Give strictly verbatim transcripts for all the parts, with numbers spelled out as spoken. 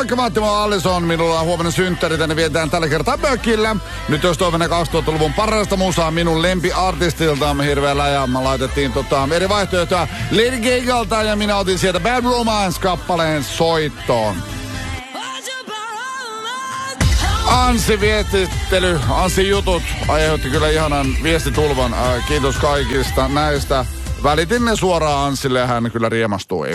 Moikka Matti, mä oon Allison. Minulla on huomenna synttäri, tänne vietään tällä kertaa mökillä. Nyt jos toivon kaksituhattaluvun parasta musaa minun lempiartistilta hirveä läjä. Mä laitettiin tota, eri vaihtoehtoja Lady Gagalta ja minä otin sieltä Bad Romance-kappaleen soittoon. Ansi viestittely, Ansi jutut aiheutti kyllä ihanan viestitulvan. Äh, kiitos kaikista näistä. Välitin ne suoraan Ansille ja hän kyllä riemastui.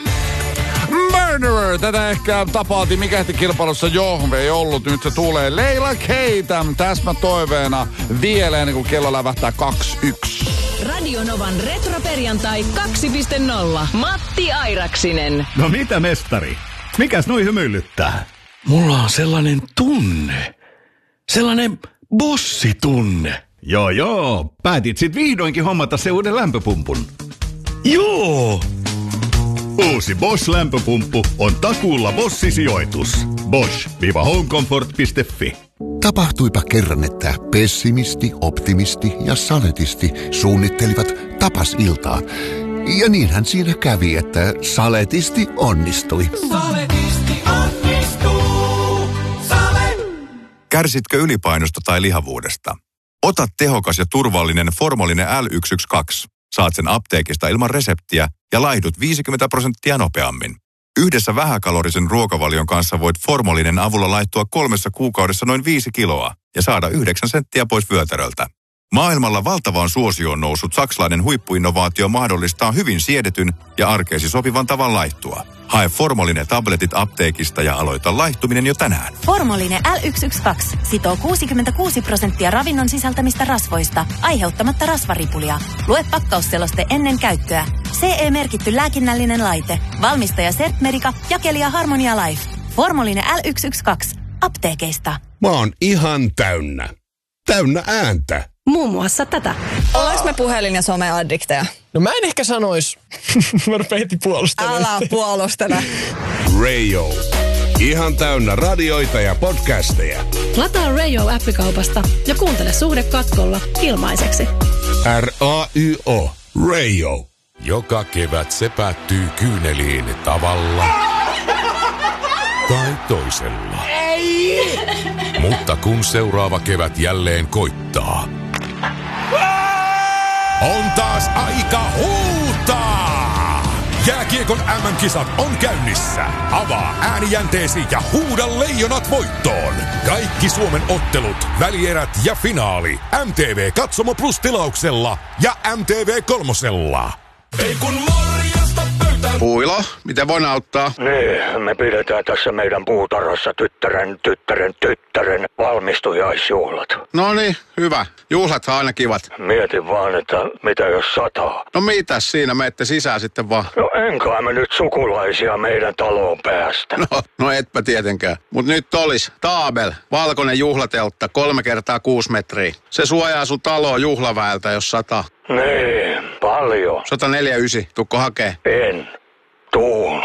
Murderer, tätä ehkä tapaati mikähti kilpailussa jo, ei ollut, nyt se tulee. Leila Keitam, täsmä toiveena vielä ennen kuin kello lävähtää kaksi yksi. Radio Novan retroperjantai kaksi piste nolla. Matti Airaksinen. No mitä mestari? Mikäs noi hymyilyttää? Mulla on sellainen tunne. Sellainen bossitunne. Joo joo, päätit sit vihdoinkin hommata se uuden lämpöpumpun. Joo! Uusi Bosch-lämpöpumppu on takuulla Bosch-sijoitus. bosch homecomfort piste fi. Tapahtuipa kerran, että pessimisti, optimisti ja saletisti suunnittelivat tapasiltaa. Ja niinhän siinä kävi, että saletisti onnistui. Saletisti onnistuu. Sale. Kärsitkö ylipainosta tai lihavuudesta? Ota tehokas ja turvallinen Formolinen L yksi yksi kaksi. Saat sen apteekista ilman reseptiä ja laihdut viisikymmentä prosenttia nopeammin. Yhdessä vähäkalorisen ruokavalion kanssa voit Formolinen avulla laittua kolmessa kuukaudessa noin viisi kiloa ja saada yhdeksän senttiä pois vyötäröltä. Maailmalla valtavaan suosioon noussut saksalainen huippuinnovaatio mahdollistaa hyvin siedetyn ja arkeesi sopivan tavan laihtua. Hae Formolinen tabletit apteekista ja aloita laihtuminen jo tänään. Formolinen L yksi yksi kaksi sitoo kuusikymmentäkuusi prosenttia ravinnon sisältämistä rasvoista, aiheuttamatta rasvaripulia. Lue pakkausseloste ennen käyttöä. C E-merkitty lääkinnällinen laite. Valmistaja Sertmedica, jakelija Harmonia Life. Formolinen L yksi yksi kaksi. Apteekeista. Mä oon ihan täynnä. Täynnä ääntä. Muun muassa tätä. Ollaanko me puhelin- ja some-addikteja? No mä en ehkä sanois. Mä rupean heti puolustelemaan. Älä puolustele. Radio. Ihan täynnä radioita ja podcasteja. Lataa Radio-appikaupasta ja kuuntele Suhde katkolla ilmaiseksi. R A Y O. Radio. Joka kevät se päättyy kyyneliin tavalla tai toisella. Ei! Mutta kun seuraava kevät jälleen koittaa, on taas aika huutaa! Jääkiekon M M-kisat on käynnissä. Avaa äänijänteesi ja huuda leijonat voittoon. Kaikki Suomen ottelut, välierät ja finaali. M T V Katsomo Plus -tilauksella ja M T V kolmosella. Ei kun morjesta pöytään. Puilo, miten voin auttaa? Niin, me pidetään tässä meidän puutarhassa tyttären, tyttären, tyttären valmistujaisjuhlat. No niin, hyvä. Juhlathan aina kivat. Mietin vaan, että mitä jos sataa. No mitäs siinä, menette sisään sitten vaan. No enkä me nyt sukulaisia meidän taloon päästä. No, no etpä tietenkään. Mut nyt olis Taabel, valkoinen juhlateltta, kolme kertaa kuusi metriä. Se suojaa sun taloa juhlaväeltä, jos sataa. Niin, paljon. sata neljäkymmentäyhdeksän, tuukko hakee? En. Tuun.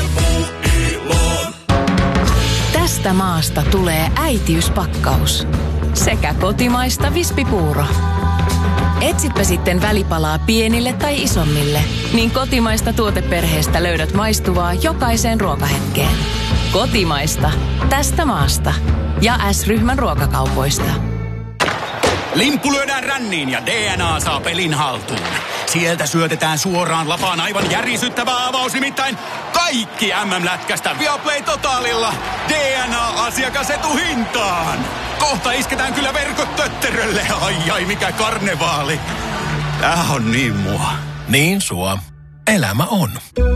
Tästä maasta tulee äitiyspakkaus. Sekä kotimaista vispipuuro. Etsipä sitten välipalaa pienille tai isommille, niin kotimaista tuoteperheestä löydät maistuvaa jokaiseen ruokahetkeen. Kotimaista. Tästä maasta. Ja S-ryhmän ruokakaupoista. Limppu lyödään ränniin ja D N A saa pelin haltuun. Sieltä syötetään suoraan lapaan aivan järisyttävä avaus, nimittäin kaikki M M-lätkästä Viaplay Totalilla D N A-asiakasetuhintaan. Kohta isketään kyllä verkot tötterölle. Ai ai, mikä karnevaali. Tää on niin mua. Niin sua. Elämä on.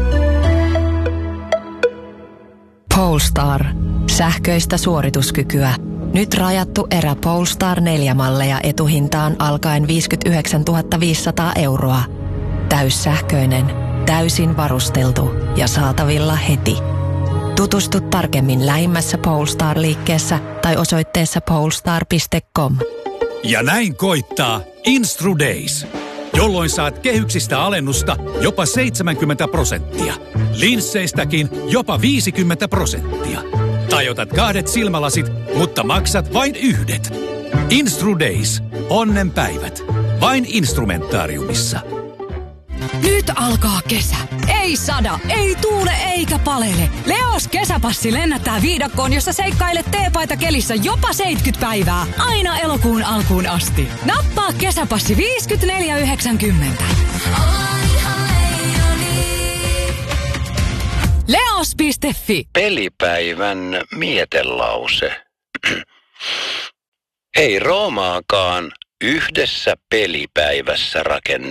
Polestar. Sähköistä suorituskykyä. Nyt rajattu erä Polestar neljä-malleja etuhintaan alkaen viisikymmentäyhdeksäntuhatta viisisataa euroa. Täyssähköinen, täysin varusteltu ja saatavilla heti. Tutustu tarkemmin lähimmässä Polestar-liikkeessä tai osoitteessa polestar piste com. Ja näin koittaa Instru Days, jolloin saat kehyksistä alennusta jopa seitsemänkymmentä prosenttia. Linsseistäkin jopa viisikymmentä prosenttia. Tai otat kahdet silmälasit, mutta maksat vain yhdet. Instru Days. Onnenpäivät. Vain Instrumentaariumissa. Nyt alkaa kesä. Ei sada, ei tuule eikä palele. Leos kesäpassi lennättää viidakkoon, jossa seikkailet teepaita kelissä jopa seitsemänkymmentä päivää. Aina elokuun alkuun asti. Nappaa kesäpassi viisikymmentäneljä yhdeksänkymmentä. Leos piste fi. Pelipäivän mietelause. Ei Roomaakaan yhdessä pelipäivässä rakenna.